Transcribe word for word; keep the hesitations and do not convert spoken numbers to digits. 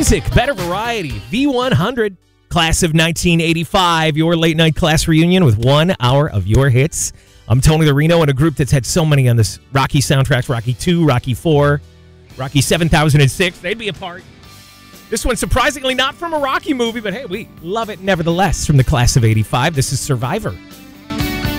music, better variety. V one hundred, class of nineteen eighty-five, your late night class reunion with one hour of your hits. I'm Tony the Reno, and a group that's had so many on this Rocky soundtracks, Rocky two, Rocky four, Rocky seven thousand six. They'd be a part. This one, surprisingly, not from a Rocky movie, but hey, we love it nevertheless. From the class of eighty-five, this is Survivor